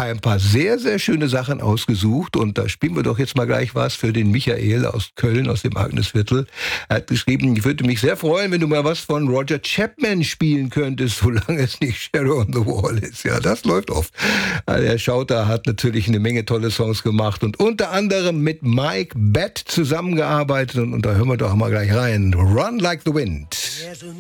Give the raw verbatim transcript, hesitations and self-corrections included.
ein paar sehr, sehr schöne Sachen ausgesucht und da spielen wir doch jetzt mal gleich was für den Michael aus Köln, aus dem Agnesviertel. Er hat geschrieben, ich würde mich sehr freuen, wenn du mal was von Roger Chapman spielen könntest, solange es nicht Shadow on the Wall ist. Ja, das läuft oft. Also Herr Schauter hat natürlich eine Menge tolle Songs gemacht und unter anderem mit Mike Batt zusammengearbeitet und, und da hören wir doch mal gleich rein. Run Like the Wind.